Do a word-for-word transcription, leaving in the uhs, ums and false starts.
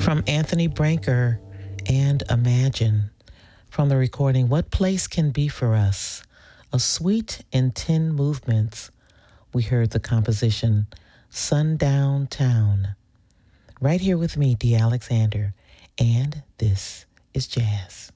from Anthony Branker and Imagine. From the recording, What Place Can Be For Us? A Suite in ten Movements. We heard the composition Sundown Town. Right here with me, Dee Alexander, and this is Jazz.